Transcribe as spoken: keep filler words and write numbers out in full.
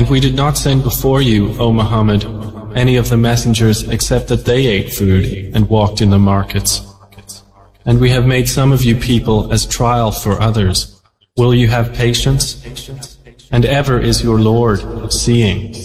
And we did not send before you, O Muhammad, any of the messengers except that they ate food and walked in the markets. And we have made some of you people as trial for others. Will you have patience? And ever is your Lord seeing.